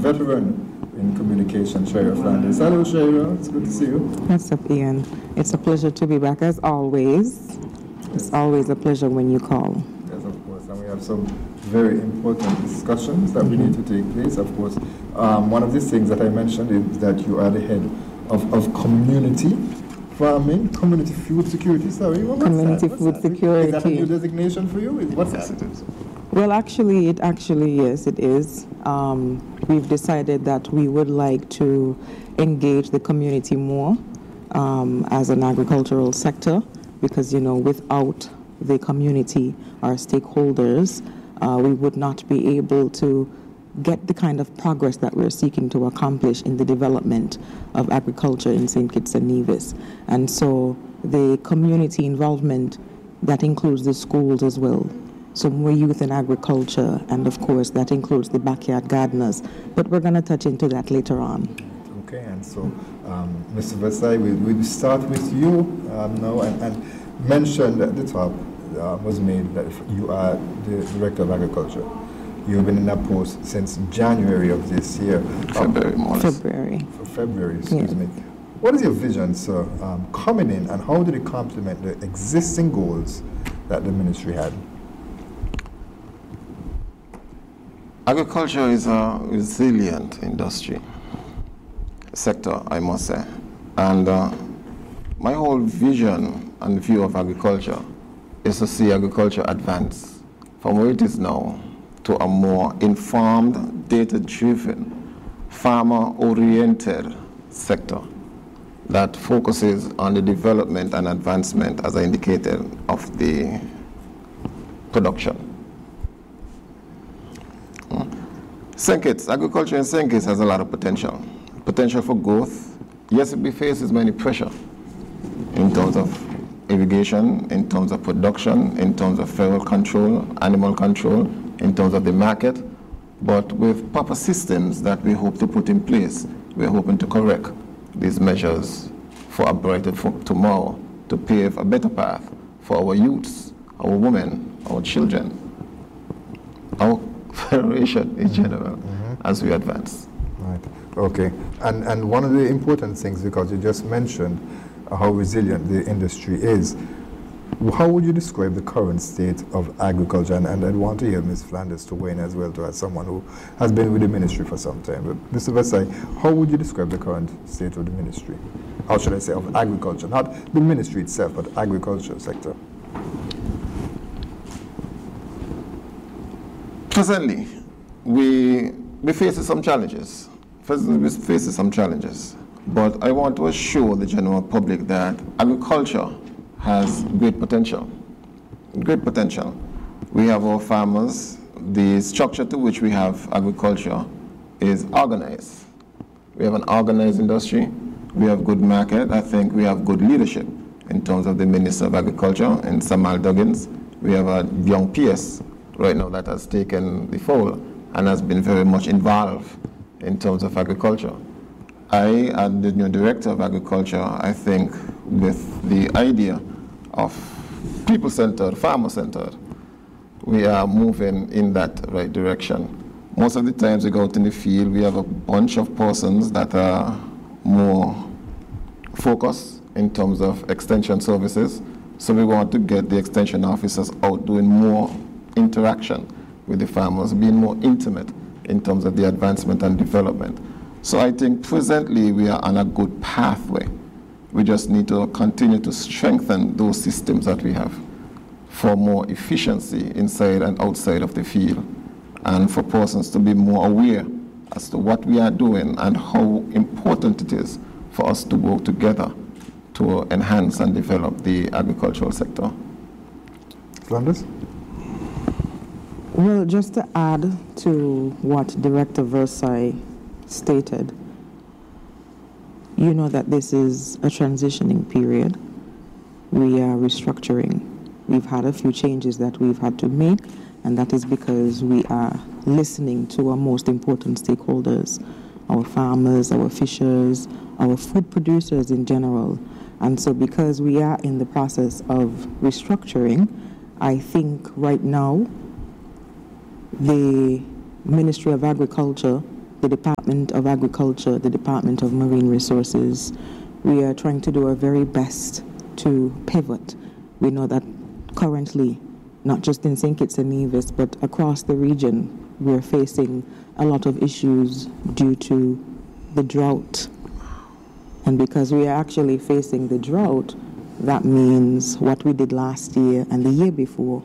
veteran in communication, Shira Flanders. Hello, Shira. It's good to see you. What's up, Ian? It's a pleasure to be back as always. It's always a pleasure when you call. Yes, of course. And we have some very important discussions that we need to take place, of course. One of these things that I mentioned is that you are the head of community farming, community food security. Sorry, Community food security. Is that a new designation for you? What's that? Well, actually, yes, it is. We've decided that we would like to engage the community more as an agricultural sector, because, without the community, our stakeholders, we would not be able to get the kind of progress that we're seeking to accomplish in the development of agriculture in St. Kitts and Nevis. And so the community involvement, that includes the schools as well. So more youth in agriculture, and of course that includes the backyard gardeners. But we're going to touch into that later on. Okay, and so Mr. Versailles, we'll start with you now, and mentioned at the top was made that you are the Director of Agriculture. You've been in that post since January of this year. February, excuse me. What is your vision, sir, coming in, and how did it complement the existing goals that the ministry had? Agriculture is a resilient industry sector, I must say. And my whole vision and view of agriculture is to see agriculture advance from where it is now to a more informed, data-driven, farmer-oriented sector that focuses on the development and advancement, as I indicated, of the production. St. Kitts, agriculture in St. Kitts has a lot of potential for growth. Yes, it faces many pressure in terms of irrigation, in terms of production, in terms of feral control, animal control, in terms of the market, but with proper systems that we hope to put in place, we're hoping to correct these measures for a brighter tomorrow, to pave a better path for our youths, our women, our children, our federation in general, as we advance. Right. Okay. And one of the important things, because you just mentioned how resilient the industry is, how would you describe the current state of agriculture? And I'd want to hear Ms. Flanders to weigh in as well, as someone who has been with the ministry for some time. But Mr. Versailles, how would you describe the current state of the ministry? How should I say, of agriculture? Not the ministry itself, but agriculture sector. Presently, we face some challenges. But I want to assure the general public that agriculture has great potential. We have our farmers. The structure to which we have agriculture is organized. We have an organized industry. We have good market. I think we have good leadership in terms of the Minister of Agriculture and Samal Duggins. We have a young PS right now that has taken the fold and has been very much involved in terms of agriculture. I, as the new Director of Agriculture, I think with the idea of people-centered, farmer-centered, we are moving in that right direction. Most of the times we go out in the field, we have a bunch of persons that are more focused in terms of extension services. So we want to get the extension officers out doing more interaction with the farmers, being more intimate in terms of the advancement and development. So I think presently we are on a good pathway. We just need to continue to strengthen those systems that we have for more efficiency inside and outside of the field, and for persons to be more aware as to what we are doing and how important it is for us to work together to enhance and develop the agricultural sector. Flanders? Well, just to add to what Director Versailles stated, you know that this is a transitioning period. We are restructuring. We've had a few changes that we've had to make, and that is because we are listening to our most important stakeholders, our farmers, our fishers, our food producers in general. And so because we are in the process of restructuring, I think right now the Ministry of Agriculture, the Department of Agriculture, the Department of Marine Resources, we are trying to do our very best to pivot. We know that currently, not just in St. Kitts and Nevis, but across the region, we're facing a lot of issues due to the drought. And because we are actually facing the drought, that means what we did last year and the year before,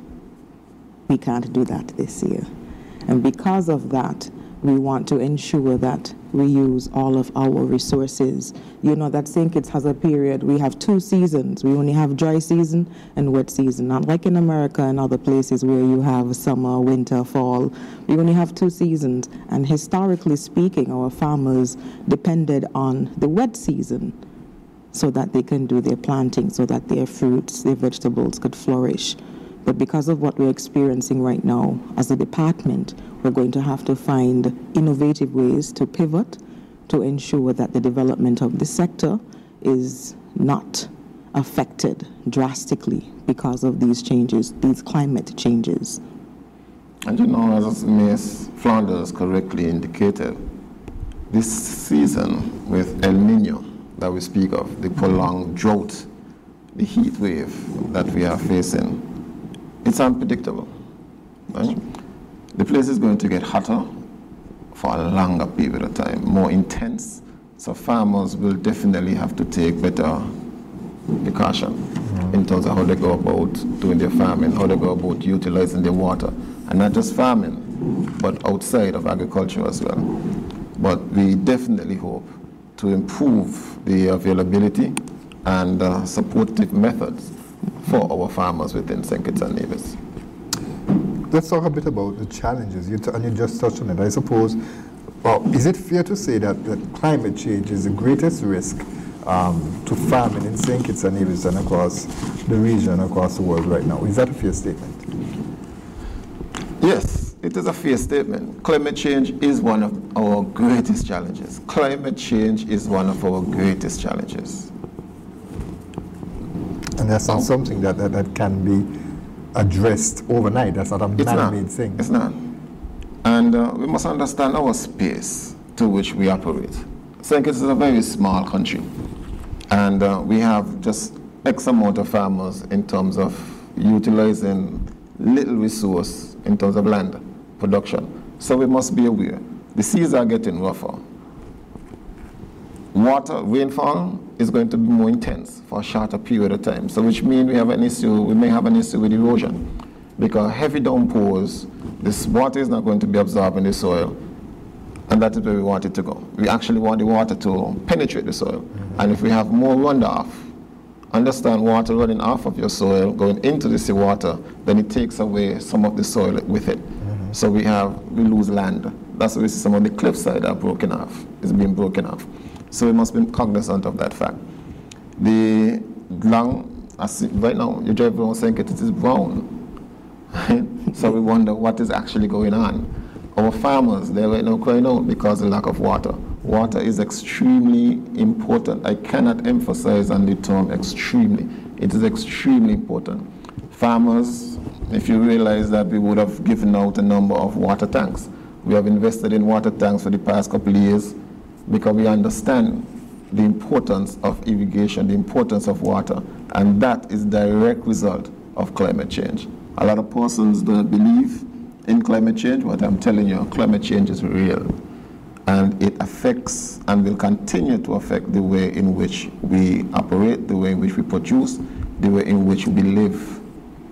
we can't do that this year. And because of that, we want to ensure that we use all of our resources. You know that St. Kitts has a period, we have 2 seasons. We only have dry season and wet season. Not like in America and other places where you have summer, winter, fall. We only have 2 seasons. And historically speaking, our farmers depended on the wet season so that they can do their planting, so that their fruits, their vegetables could flourish. But because of what we're experiencing right now as a department, we're going to have to find innovative ways to pivot to ensure that the development of the sector is not affected drastically because of these changes, these climate changes. And you know, as Ms. Flanders correctly indicated, this season with El Nino that we speak of, the prolonged drought, the heat wave that we are facing, it's unpredictable, right? The place is going to get hotter for a longer period of time, more intense, so farmers will definitely have to take better precaution in terms of how they go about doing their farming, how they go about utilizing their water, and not just farming, but outside of agriculture as well. But we definitely hope to improve the availability and supportive methods for our farmers within St. Kitts and Nevis. Let's talk a bit about the challenges, and you just touched on it. I suppose, is it fair to say that climate change is the greatest risk to farming in St. Kitts and Nevis and across the region, across the world right now? Is that a fair statement? Yes, it is a fair statement. Climate change is one of our greatest challenges. Climate change is one of our greatest challenges. And that's not something that can be addressed overnight. That's not a man-made thing. It's not. And we must understand our space to which we operate. St. Kitts is a very small country. And we have just X amount of farmers in terms of utilizing little resource in terms of land production. So we must be aware. The seas are getting rougher. Rainfall is going to be more intense for a shorter period of time. So which means we may have an issue with erosion. Because heavy downpours, this water is not going to be absorbed in the soil. And that is where we want it to go. We actually want the water to penetrate the soil. And if we have more runoff, understand water running off of your soil, going into the seawater, then it takes away some of the soil with it. So we lose land. That's why we see some of the cliffside are broken off, is being broken off. So we must be cognizant of that fact. The right now, you drive around St. Kitts, it is brown. So we wonder what is actually going on. Our farmers, they're right now crying out because of the lack of water. Water is extremely important. I cannot emphasize on the term extremely. It is extremely important. Farmers, if you realize that we would have given out a number of water tanks. We have invested in water tanks for the past couple of years because we understand the importance of irrigation, the importance of water, and that is the direct result of climate change. A lot of persons don't believe in climate change, but I'm telling you, climate change is real. And it affects and will continue to affect the way in which we operate, the way in which we produce, the way in which we live.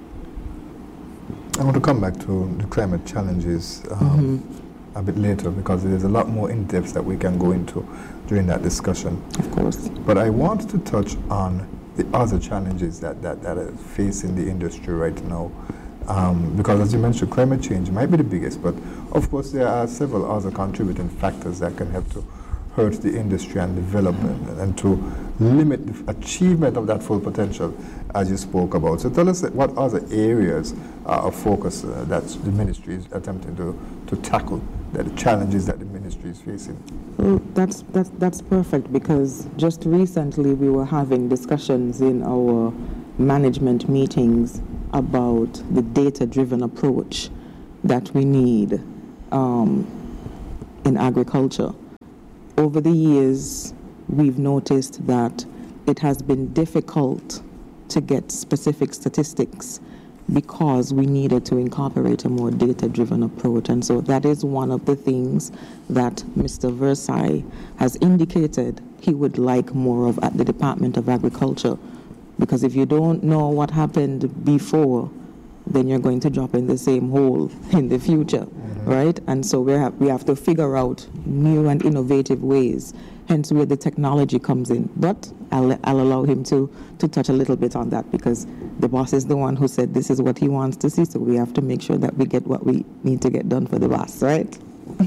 I want to come back to the climate challenges a bit later because there's a lot more in-depth that we can go into during that discussion. Of course. But I want to touch on the other challenges that are facing the industry right now. Because as you mentioned, climate change might be the biggest, but of course there are several other contributing factors that can help to hurt the industry and development and to limit the achievement of that full potential as you spoke about. So tell us what other areas of focus that the ministry is attempting to tackle, the challenges that the ministry is facing. Well, that's perfect because just recently we were having discussions in our management meetings about the data-driven approach that we need in agriculture. Over the years, we've noticed that it has been difficult to get specific statistics because we needed to incorporate a more data-driven approach. And so that is one of the things that Mr. Versailles has indicated he would like more of at the Department of Agriculture. Because if you don't know what happened before, then you're going to drop in the same hole in the future, right? And so we have to figure out new and innovative ways, hence where the technology comes in. But I'll allow him to touch a little bit on that, because the boss is the one who said this is what he wants to see, so we have to make sure that we get what we need to get done for the boss, right?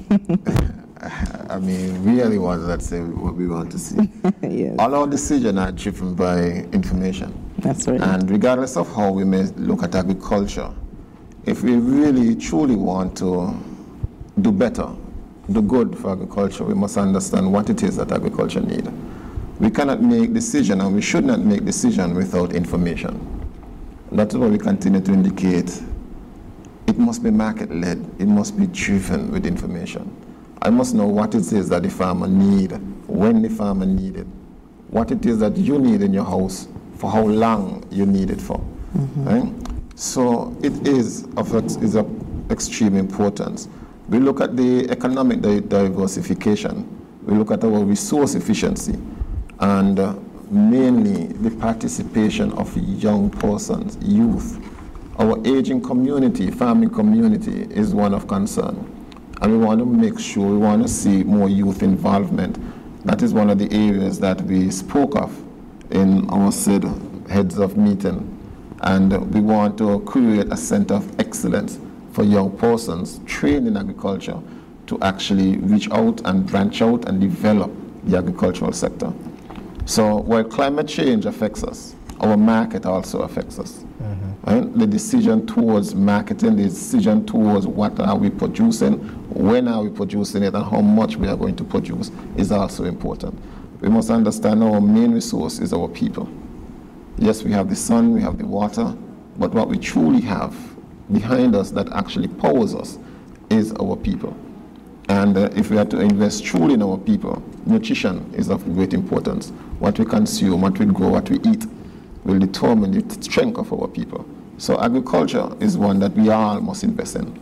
I mean, we are the ones that say what we want to see. Yes. All our decisions are driven by information. That's right. And regardless of how we may look at agriculture, if we really truly want to do better, do good for agriculture, we must understand what it is that agriculture needs. We cannot make decisions, and we should not make decisions without information. That's why we continue to indicate it must be market-led, it must be driven with information. I must know what it is that the farmer needs, when the farmer needs it, what it is that you need in your house, for how long you need it for. Right? So it is of extreme importance. We look at the economic diversification, we look at our resource efficiency, and mainly the participation of young persons, youth. Our aging community, farming community, is one of concern. And we want to make sure, we want to see more youth involvement. That is one of the areas that we spoke of in our said heads of meeting. And we want to create a center of excellence for young persons trained in agriculture to actually reach out and branch out and develop the agricultural sector. So while climate change affects us, our market also affects us. Right? The decision towards marketing, the decision towards what are we producing, when are we producing it, and how much we are going to produce is also important. We must understand our main resource is our people. Yes, we have the sun, we have the water, but what we truly have behind us that actually powers us is our people. And if we are to invest truly in our people, nutrition is of great importance. What we consume, what we grow, what we eat will determine the strength of our people. So agriculture is one that we all must invest in.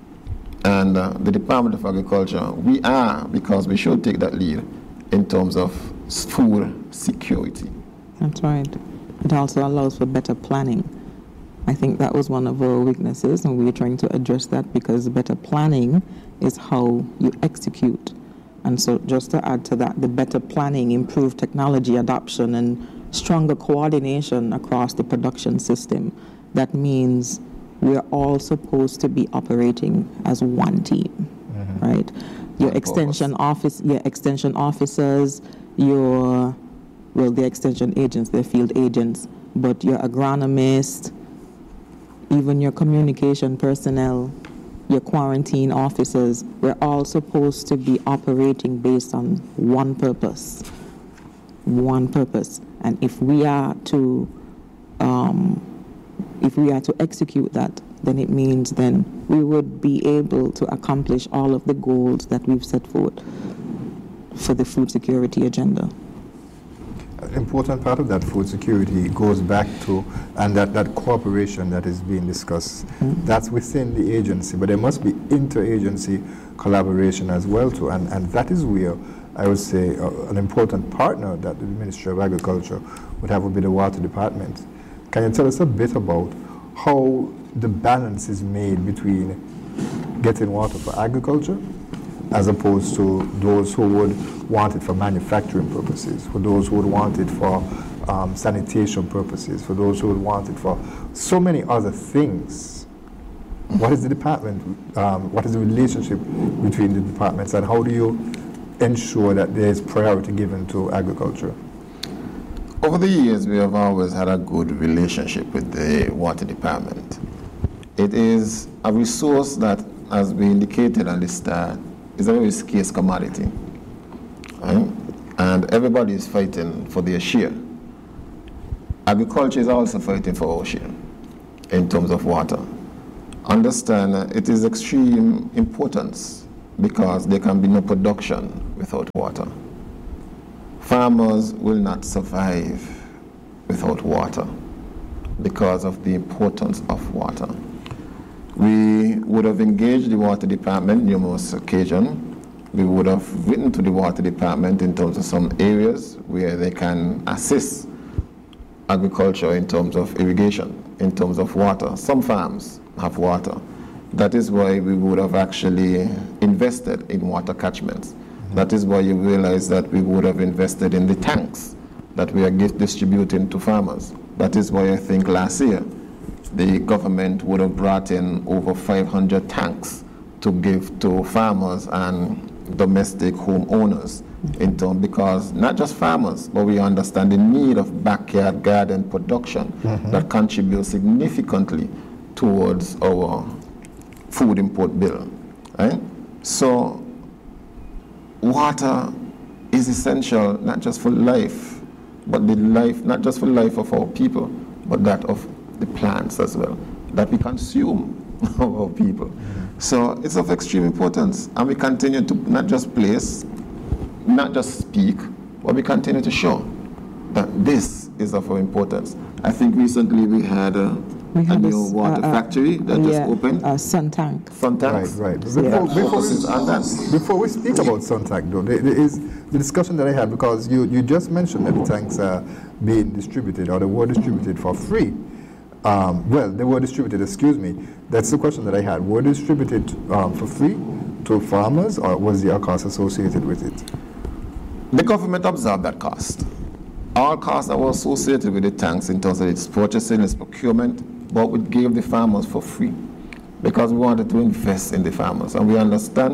And the Department of Agriculture, we are, because we should take that lead in terms of food security. That's right. It also allows for better planning. I think that was one of our weaknesses, and we're trying to address that, because better planning is how you execute. And so just to add to that, the better planning, improved technology adoption, and stronger coordination across the production system. That means we're all supposed to be operating as one team, right? Your extension officers, the extension agents, they're field agents, but your agronomists, even your communication personnel, your quarantine officers, we're all supposed to be operating based on one purpose. And if we are to execute that, then it means then we would be able to accomplish all of the goals that we've set forth for the food security agenda. An important part of that food security goes back to, and that cooperation that is being discussed, that's within the agency, but there must be interagency collaboration as well too, and that is where I would say an important partner that the Ministry of Agriculture would have would be the Water Department. Can you tell us a bit about how the balance is made between getting water for agriculture as opposed to those who would want it for manufacturing purposes, for those who would want it for sanitation purposes, for those who would want it for so many other things? What is the department, what is the relationship between the departments, and how do you ensure that there is priority given to agriculture? Over the years, we have always had a good relationship with the Water Department. It is a resource that, as we indicated on the start, is a very scarce commodity. Right? And everybody is fighting for their share. Agriculture is also fighting for our share in terms of water. Understand it is extreme importance because there can be no production without water. Farmers will not survive without water because of the importance of water. We would have engaged the water department numerous occasions. We would have written to the water department in terms of some areas where they can assist agriculture in terms of irrigation, in terms of water. Some farms have water. That is why we would have actually invested in water catchments. That is why you realize that we would have invested in the tanks that we are distributing to farmers. That is why I think last year the government would have brought in over 500 tanks to give to farmers and domestic homeowners in turn, because not just farmers, but we understand the need of backyard garden production that contributes significantly towards our food import bill. Right? So water is essential not just for life, but the life, not just for life of our people, but that of the plants as well, that we consume of our people. So it's of extreme importance, and we continue to not just place, not just speak, but we continue to show that this is of our importance. I think recently we had a new water factory that just opened. Suntank. Suntank. Right. Before we speak about Suntank, though, there is the discussion that I had, because you just mentioned that the tanks are being distributed, or they were distributed for free. Well, they were distributed, excuse me. That's the question that I had. Were they distributed for free to farmers, or was there a cost associated with it? The government absorbed that cost. All costs that were associated with the tanks in terms of its purchasing, its procurement, but we gave the farmers for free because we wanted to invest in the farmers. And we understood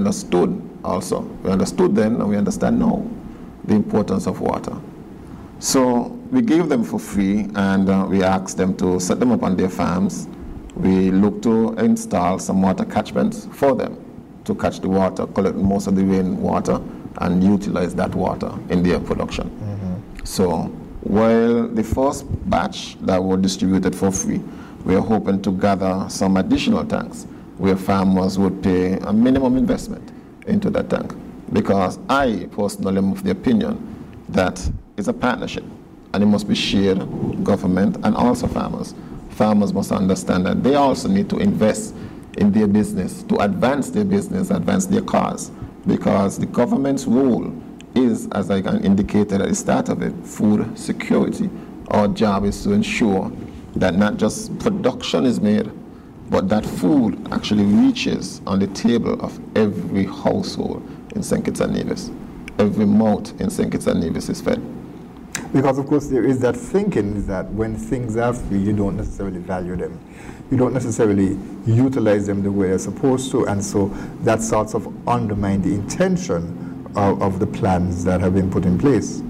also. We understood then and we understand now the importance of water. So we gave them for free, and we asked them to set them up on their farms. We looked to install some water catchments for them to catch the water, collect most of the rainwater, and utilize that water in their production. So while the first batch that were distributed for free, we are hoping to gather some additional tanks where farmers would pay a minimum investment into that tank. Because I personally am of the opinion that it's a partnership and it must be shared, government and also farmers. Farmers must understand that they also need to invest in their business, to advance their business, advance their cause. Because the government's role is, as I indicated at the start of it, food security. Our job is to ensure that not just production is made, but that food actually reaches on the table of every household in St. Kitts and Nevis. Every mouth in St. Kitts and Nevis is fed. Because, of course, there is that thinking that when things are free, you don't necessarily value them. You don't necessarily utilize them the way they're supposed to, and so that sorts of undermine the intention of the plans that have been put in place.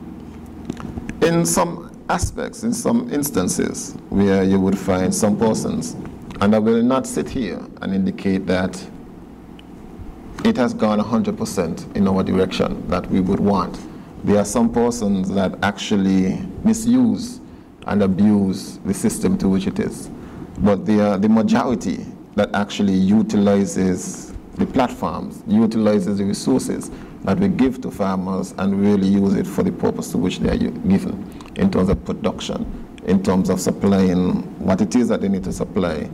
In some aspects, in some instances, where you would find some persons, and I will not sit here and indicate that it has gone 100% in our direction that we would want. There are some persons that actually misuse and abuse the system to which it is. But they are the majority that actually utilizes the platforms, utilizes the resources that we give to farmers and really use it for the purpose to which they are given, in terms of production, in terms of supplying what it is that they need to supply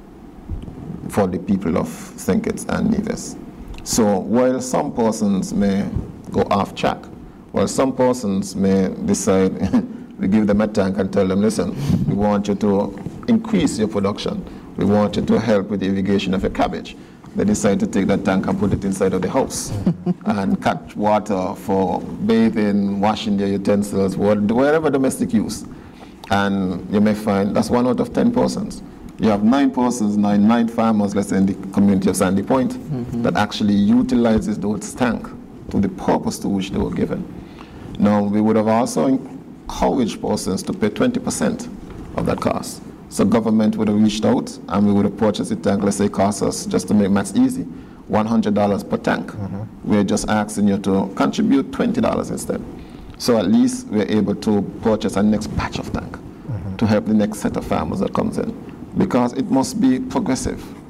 for the people of St. Kitts and Nevis. So while some persons may go off track, while some persons may decide, we give them a tank and tell them, listen, we want you to increase your production. We want you to help with the irrigation of your cabbage. They decide to take that tank and put it inside of the house and catch water for bathing, washing their utensils, wherever domestic use. And you may find that's 1 out of 10 persons. You have 9 persons, nine farmers, let's say in the community of Sandy Point, that actually utilizes those tanks to the purpose to which they were given. Now, we would have also encouraged persons to pay 20% of that cost. So government would have reached out and we would have purchased a tank, let's say it costs us, just to make maths easy, $100 per tank. We're just asking you to contribute $20 instead. So at least we're able to purchase a next batch of tank to help the next set of farmers that comes in. Because it must be progressive.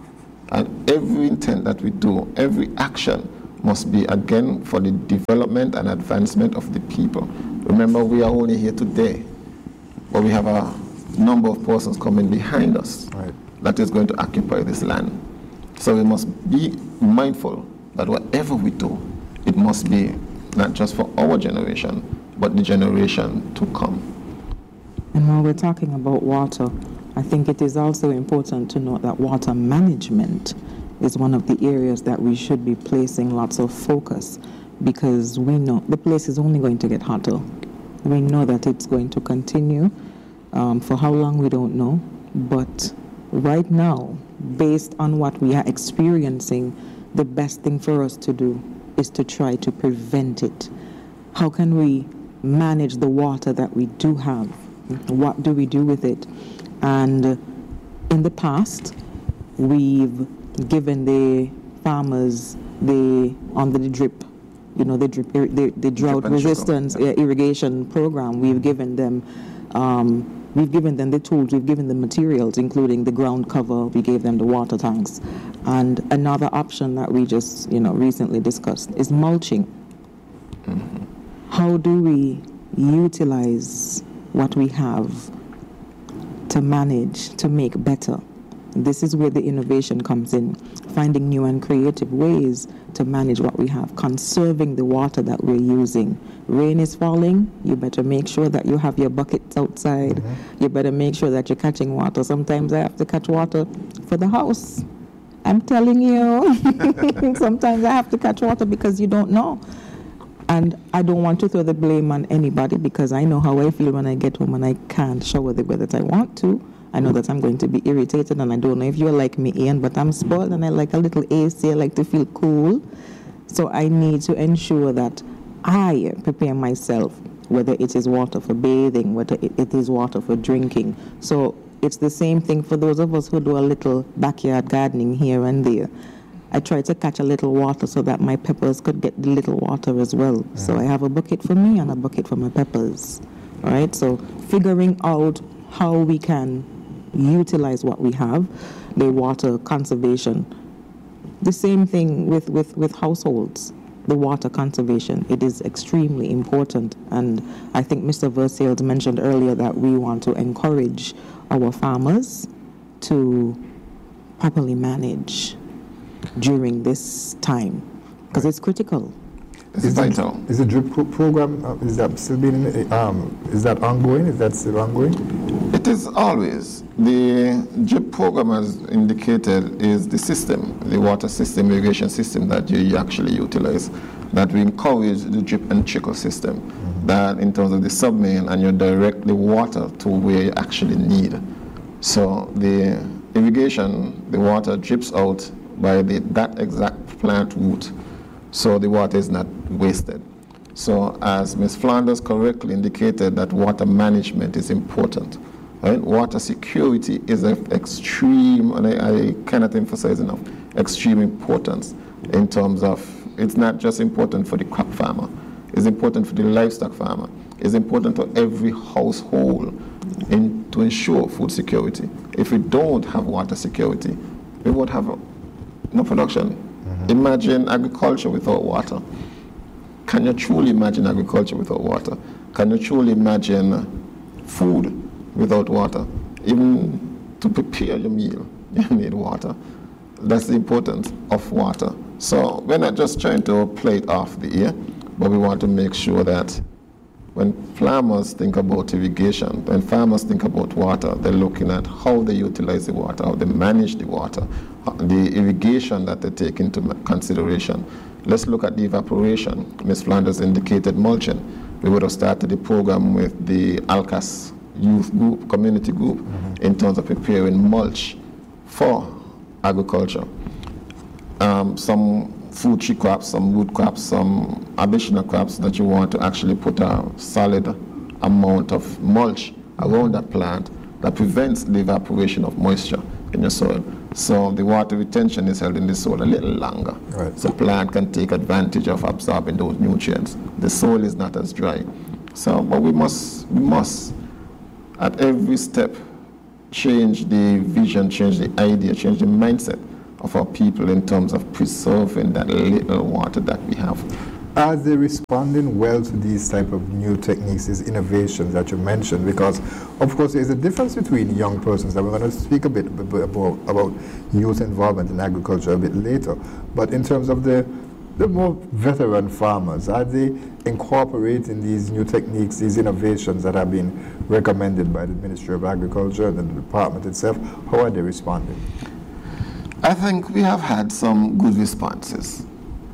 And every intent that we do, every action must be, again, for the development and advancement of the people. Remember, we are only here today, but we have a number of persons coming behind us that is going to occupy this land. So we must be mindful that whatever we do, it must be not just for our generation, but the generation to come. And while we're talking about water, I think it is also important to note that water management is one of the areas that we should be placing lots of focus, because we know the place is only going to get hotter. We know that it's going to continue. For how long, we don't know. But right now, based on what we are experiencing, the best thing for us to do is to try to prevent it. How can we manage the water that we do have? What do we do with it? And in the past, we've given the farmers under the drip, the drought resistance irrigation program. We've given them the tools, we've given them materials, including the ground cover. We gave them the water tanks. And another option that we just recently discussed is mulching. How do we utilize what we have to manage, to make better? This is where the innovation comes in, finding new and creative ways to manage what we have, conserving the water that we're using. Rain is falling, you better make sure that you have your buckets outside. You better make sure that you're catching water. Sometimes I have to catch water for the house. I'm telling you. Sometimes I have to catch water because you don't know. And I don't want to throw the blame on anybody, because I know how I feel when I get home and I can't shower the way that I want to. I know that I'm going to be irritated, and I don't know if you're like me, Ian, but I'm spoiled and I like a little AC. I like to feel cool. So I need to ensure that I prepare myself, whether it is water for bathing, whether it is water for drinking. So it's the same thing for those of us who do a little backyard gardening here and there. I try to catch a little water so that my peppers could get the little water as well. So I have a bucket for me and a bucket for my peppers. All right, so figuring out how we can utilize what we have, the water conservation. The same thing with households, the water conservation. It is extremely important. And I think Mr. Versales mentioned earlier that we want to encourage our farmers to properly manage during this time, because it's critical. It's vital. Is the drip program, is that still being, is that ongoing? Is that still ongoing? It is always. The drip program, as indicated, is the system, the water system, irrigation system that you actually utilize, that we encourage the drip and trickle system, that in terms of the submain, and you direct the water to where you actually need. So the irrigation, the water drips out by that exact plant root, so the water is not wasted. So as Ms. Flanders correctly indicated, that water management is important. Right? Water security is of extreme, and I cannot emphasize enough, extreme importance in terms of, it's not just important for the crop farmer, it's important for the livestock farmer, it's important to every household to ensure food security. If we don't have water security, we won't have no production. Imagine agriculture without water. Can you truly imagine agriculture without water? Can you truly imagine food without water? Even to prepare your meal, you need water. That's the importance of water. So we're not just trying to play it off the ear, but we want to make sure that when farmers think about irrigation, when farmers think about water, they're looking at how they utilize the water, how they manage the water, the irrigation that they take into consideration. Let's look at the evaporation. Ms. Flanders indicated mulching. We would have started the program with the ALCAS youth group, community group, in terms of preparing mulch for agriculture. Some food tree crops, some root crops, some additional crops that you want to actually put a solid amount of mulch around that plant that prevents the evaporation of moisture in the soil. So the water retention is held in the soil a little longer. Right. So plant can take advantage of absorbing those nutrients. The soil is not as dry. So, but we must at every step change the vision, change the idea, change the mindset of our people in terms of preserving that little water that we have. Are they responding well to these type of new techniques, these innovations that you mentioned? Because, of course, there's a difference between young persons, and we're going to speak a bit about youth involvement in agriculture a bit later. But in terms of the more veteran farmers, are they incorporating these new techniques, these innovations that have been recommended by the Ministry of Agriculture and the department itself? How are they responding? I think we have had some good responses.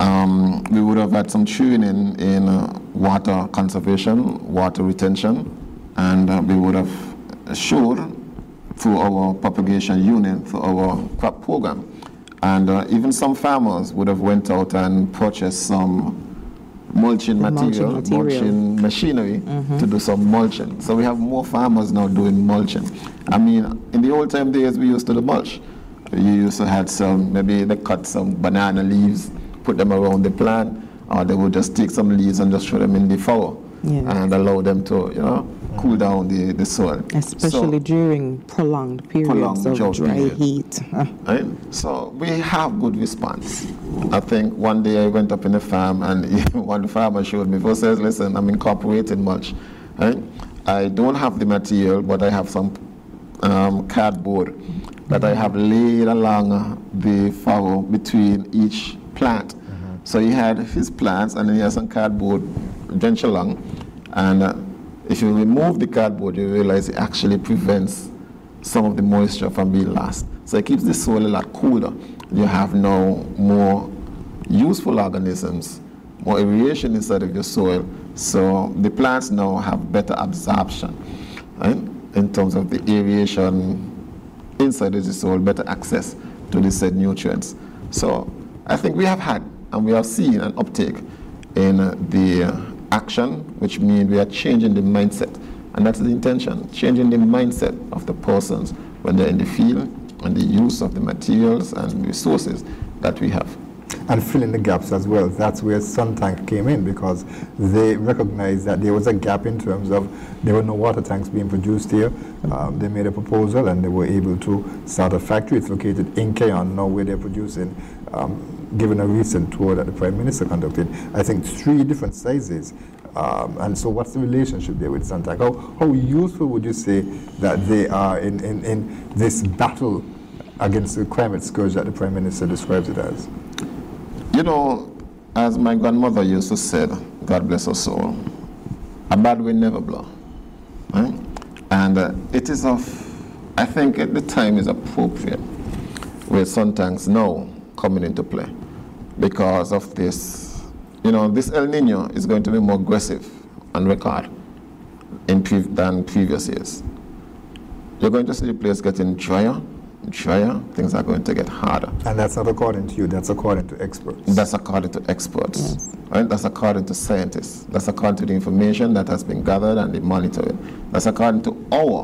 We would have had some training in water conservation, water retention, and we would have showed through our propagation unit, through our crop program. And even some farmers would have went out and purchased some mulching material, mulching machinery to do some mulching. So we have more farmers now doing mulching. I mean, in the old time days, we used to do mulch. You used to have some, maybe they cut some banana leaves, put them around the plant, or they would just take some leaves and just throw them in the furrow and allow them to, cool down the soil. Especially during prolonged periods of dry heat. Right? So we have good response. I think one day I went up in the farm and one farmer showed me, he says, listen, I'm incorporating mulch. Right? I don't have the material, but I have some cardboard that I have laid along the furrow between each plant. So he had his plants and then he has some cardboard drenched along, and if you remove the cardboard, you realize it actually prevents some of the moisture from being lost. So it keeps the soil a lot cooler. You have now more useful organisms, more aeration inside of your soil, so the plants now have better absorption, right? In terms of the aeration inside of the soil, better access to the said nutrients. So I think we have had and we have seen an uptake in the action, which means we are changing the mindset. And that's the intention, changing the mindset of the persons when they're in the field and the use of the materials and resources that we have. And filling the gaps as well. That's where Suntank came in, because they recognized that there was a gap in terms of there were no water tanks being produced here. They made a proposal and they were able to start a factory. It's located in Keyon now, where they're producing, given a recent tour that the Prime Minister conducted, I think 3 different sizes. And so what's the relationship there with Suntank? How useful would you say that they are in this battle against the climate scourge that the Prime Minister describes it as? You know, as my grandmother used to say, God bless her soul, a bad wind never blows. Right? And it is I think the time is appropriate with Suntanks now coming into play because of this. This El Nino is going to be more aggressive on record than previous years. You're going to see the place getting drier, things are going to get harder. And that's not according to you, that's according to experts. That's according to experts. Yes. Right? That's according to scientists. That's according to the information that has been gathered and they monitor it. That's according to our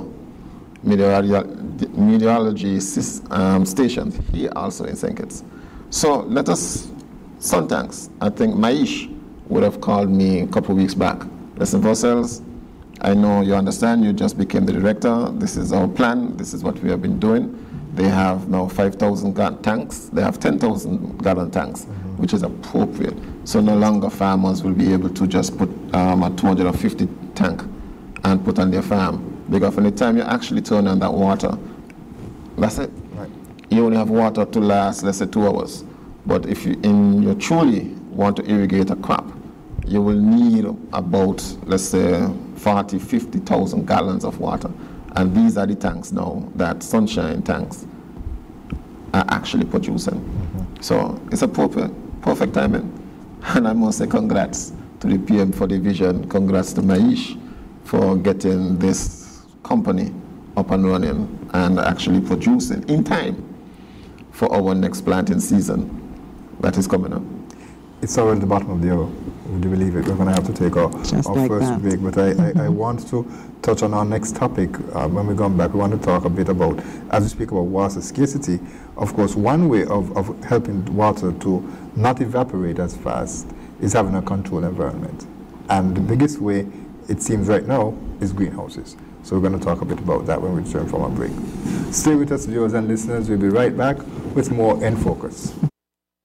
meteorology stations here also in St. Kitts. So let us, Suntanks, I think Maish would have called me a couple of weeks back. Listen, Vossels, I know you understand, you just became the director. This is our plan. This is what we have been doing. They have now 5,000 tanks. They have 10,000 gallon tanks, which is appropriate. So no longer farmers will be able to just put a 250 tank and put on their farm. Because from the time you actually turn on that water, that's it. Right. You only have water to last, let's say, 2 hours. But if you truly want to irrigate a crop, you will need about, let's say, 40, 50,000 gallons of water. And these are the tanks now that Sunshine tanks are actually producing. So it's a perfect timing. And I must say congrats to the PM for the vision. Congrats to Maish for getting this company up and running and actually producing in time for our next planting season that is coming up. It's already the bottom of the hour. Would you believe it? We're going to have to take our first break. But I want to touch on our next topic. When we come back, we want to talk a bit about, as we speak about water scarcity, of course, one way of helping water to not evaporate as fast is having a controlled environment. And the biggest way it seems right now, is greenhouses. So we're going to talk a bit about that when we return from our break. Stay with us, viewers and listeners. We'll be right back with more In Focus.